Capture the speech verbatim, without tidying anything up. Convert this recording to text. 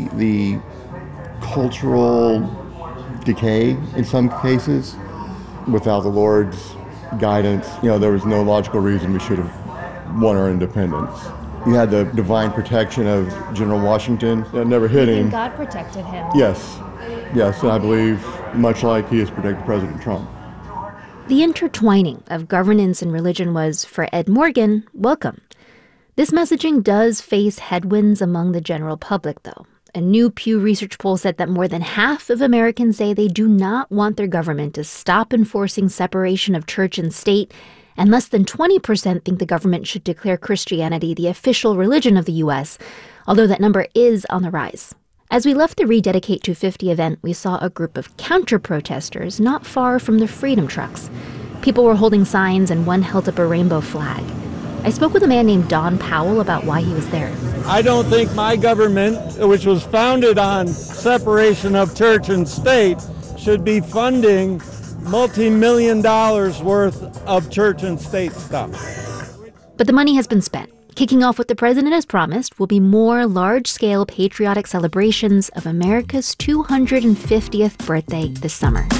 the cultural decay in some cases. Without the Lord's guidance, you know, there was no logical reason we should have won our independence. You had the divine protection of General Washington. That never hit him. And God protected him. Yes. Yes, and I believe much like he has protected President Trump. The intertwining of governance and religion was, for Ed Morgan, welcome. This messaging does face headwinds among the general public, though. A new Pew Research poll said that more than half of Americans say they do not want their government to stop enforcing separation of church and state, and less than twenty percent think the government should declare Christianity the official religion of the U S, although that number is on the rise. As we left the Rededicate two fifty event, we saw a group of counter-protesters not far from the Freedom Trucks. People were holding signs and one held up a rainbow flag. I spoke with a man named Don Powell about why he was there. I don't think my government, which was founded on separation of church and state, should be funding multi-million dollars worth of church and state stuff. But the money has been spent. Kicking off what the president has promised will be more large-scale patriotic celebrations of America's two hundred fiftieth birthday this summer.